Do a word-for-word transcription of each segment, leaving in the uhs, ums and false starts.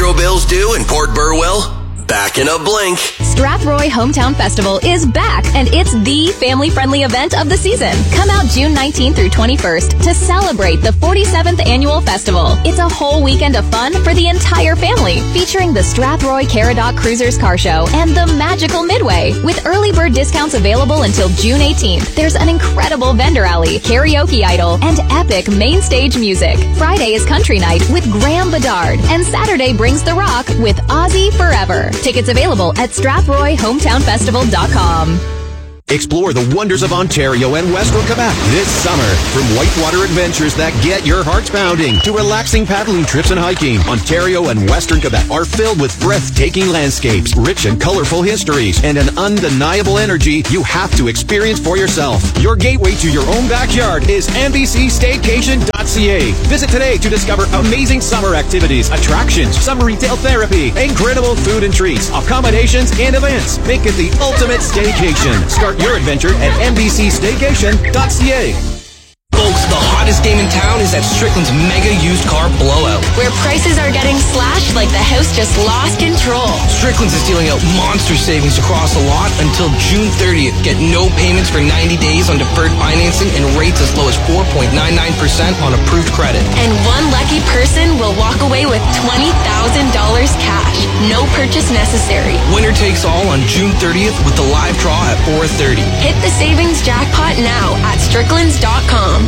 Metro bills due in Port Burwell? Back in a blink. Strathroy Hometown Festival is back, and it's the family-friendly event of the season. Come out June nineteenth through twenty-first to celebrate the forty-seventh annual festival. It's a whole weekend of fun for the entire family, featuring the Strathroy Caradoc Cruisers Car Show and the Magical Midway. With early bird discounts available until June eighteenth, there's an incredible vendor alley, karaoke idol, and epic main stage music. Friday is country night with Graham Bedard, and Saturday brings the rock with Ozzy Forever. Tickets available at strathroy hometown festival dot com. Explore the wonders of Ontario and Western Quebec this summer. From whitewater adventures that get your hearts pounding to relaxing paddling trips and hiking, Ontario and Western Quebec are filled with breathtaking landscapes, rich and colorful histories, and an undeniable energy you have to experience for yourself. Your gateway to your own backyard is N B C Staycation dot C A. Visit today to discover amazing summer activities, attractions, summer retail therapy, incredible food and treats, accommodations, and events. Make it the ultimate staycation. Start your adventure at N B C Staycation dot C A. Folks, the hottest game in town is at Strickland's Mega Used Car Blowout, where prices are getting slashed like the house just lost control. Strickland's is dealing out monster savings across the lot until June thirtieth. Get no payments for ninety days on deferred financing and rates as low as four point nine nine percent on approved credit. And one lucky person will walk away with twenty thousand dollars cash. No purchase necessary. Winner takes all on June thirtieth with the live draw at four thirty. Hit the savings jackpot now at stricklands dot com.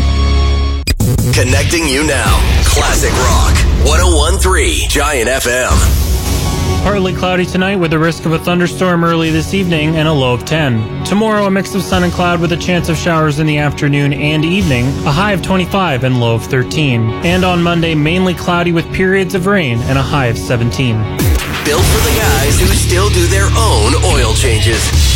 Connecting you now. Classic Rock. one oh one point three Giant F M. Partly cloudy tonight with a risk of a thunderstorm early this evening and a low of ten. Tomorrow, a mix of sun and cloud with a chance of showers in the afternoon and evening, a high of twenty-five and low of thirteen. And on Monday, mainly cloudy with periods of rain and a high of seventeen. Built for the guys who still do their own oil changes.